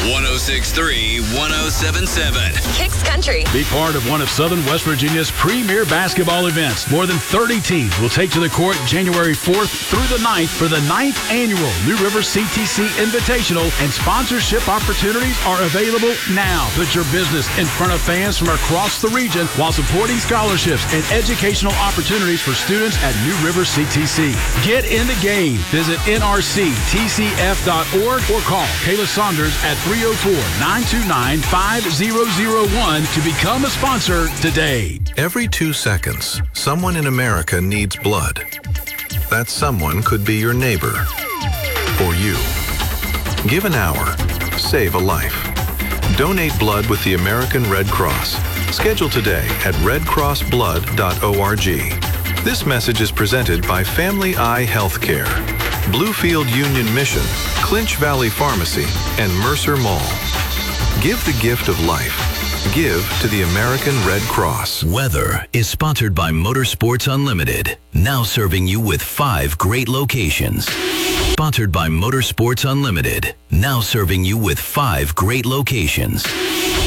106.3, 107.7. Kicks Country. Be part of one of Southern West Virginia's premier basketball events. More than 30 teams will take to the court January 4th through the 9th for the 9th annual New River CTC Invitational, and sponsorship opportunities are available now. Put your business in front of fans from across the region while supporting scholarships and educational opportunities for students at New River CTC. Get in the game. Visit nrctcf.org or call Kayla Saunders at 304-929-5001 to become a sponsor today. Every 2 seconds, someone in America needs blood. That someone could be your neighbor or you. Give an hour. Save a life. Donate blood with the American Red Cross. Schedule today at redcrossblood.org. This message is presented by Family Eye Healthcare, Bluefield Union Mission, Clinch Valley Pharmacy, and Mercer Mall. Give the gift of life. Give to the American Red Cross. Weather is sponsored by Motorsports Unlimited, now serving you with 5 great locations. Sponsored by Motorsports Unlimited, now serving you with 5 great locations.